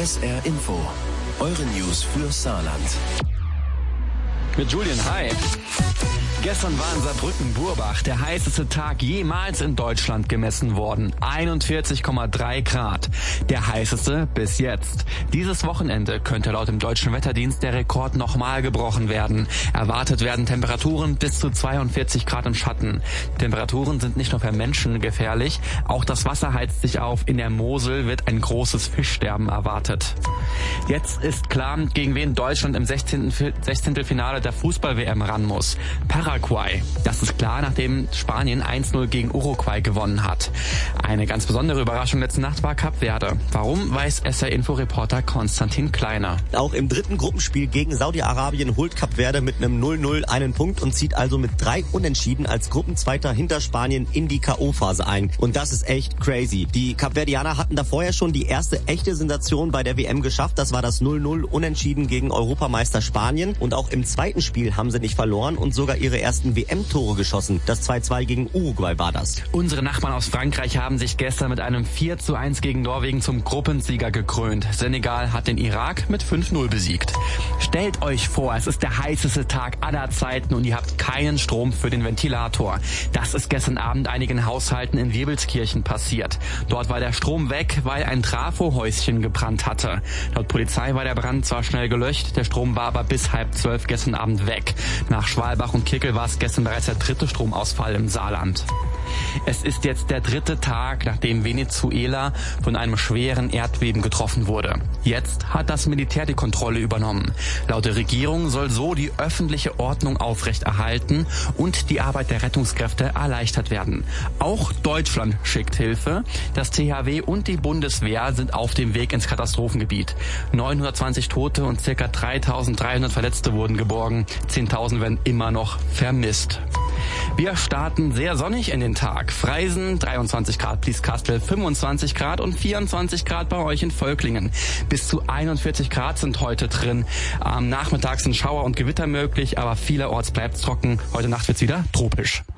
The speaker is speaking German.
SR Info, eure News für Saarland. Mit Julian, hi. Gestern war in Saarbrücken-Burbach der heißeste Tag jemals in Deutschland gemessen worden. 41,3 Grad. Der heißeste bis jetzt. Dieses Wochenende könnte laut dem Deutschen Wetterdienst der Rekord nochmal gebrochen werden. Erwartet werden Temperaturen bis zu 42 Grad im Schatten. Die Temperaturen sind nicht nur für Menschen gefährlich, auch das Wasser heizt sich auf. In der Mosel wird ein großes Fischsterben erwartet. Jetzt ist klar, gegen wen Deutschland im 16. Finale der Fußball-WM ran muss. Paraguay. Das ist klar, nachdem Spanien 1-0 gegen Uruguay gewonnen hat. Eine ganz besondere Überraschung letzte Nacht war Kap Verde. Warum, weiß SR-Info-Reporter Konstantin Kleiner. Auch im dritten Gruppenspiel gegen Saudi-Arabien holt Kap Verde mit einem 0-0 einen Punkt und zieht also mit 3 Unentschieden als Gruppenzweiter hinter Spanien in die K.O.-Phase ein. Und das ist echt crazy. Die Kapverdianer hatten da vorher schon die erste echte Sensation bei der WM geschafft. Das war das 0-0 Unentschieden gegen Europameister Spanien. Und auch im zweiten Spiel haben sie nicht verloren und sogar ihre ersten WM-Tore geschossen. Das 2-2 gegen Uruguay war das. Unsere Nachbarn aus Frankreich haben sich gestern mit einem 4-1 gegen Norwegen zum Gruppensieger gekrönt. Senegal hat den Irak mit 5-0 besiegt. Stellt euch vor, es ist der heißeste Tag aller Zeiten und ihr habt keinen Strom für den Ventilator. Das ist gestern Abend einigen Haushalten in Wirbelskirchen passiert. Dort war der Strom weg, weil ein Trafohäuschen gebrannt hatte. Laut Polizei war der Brand zwar schnell gelöscht, der Strom war aber bis 11:30 gestern Abend weg. Nach Schwalbach und Kickel war es gestern bereits der 3. Stromausfall im Saarland. Es ist jetzt der 3. Tag, nachdem Venezuela von einem schweren Erdbeben getroffen wurde. Jetzt hat das Militär die Kontrolle übernommen. Laut der Regierung soll so die öffentliche Ordnung aufrechterhalten und die Arbeit der Rettungskräfte erleichtert werden. Auch Deutschland schickt Hilfe. Das THW und die Bundeswehr sind auf dem Weg ins Katastrophengebiet. 920 Tote und ca. 3.300 Verletzte wurden geborgen. 10.000 werden immer noch vermisst. Wir starten sehr sonnig in den Tag. Freisen 23 Grad, Blieskastel 25 Grad und 24 Grad bei euch in Völklingen. Bis zu 41 Grad sind heute drin. Am Nachmittag sind Schauer und Gewitter möglich, aber vielerorts bleibt es trocken. Heute Nacht wird's wieder tropisch.